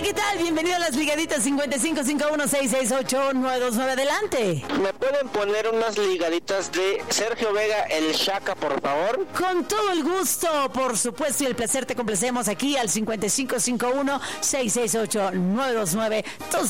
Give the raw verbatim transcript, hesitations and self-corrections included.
¿qué tal? Bienvenido a las ligaditas cincuenta y cinco cincuenta y uno seis seis ocho nueve dos nueve. Adelante. ¿Me pueden poner unas ligaditas de Sergio Vega, el Shaka, por favor? Con todo el gusto, por supuesto, y el placer te complacemos aquí al cincuenta y cinco cincuenta y uno seis seis ocho nueve dos nueve. Tus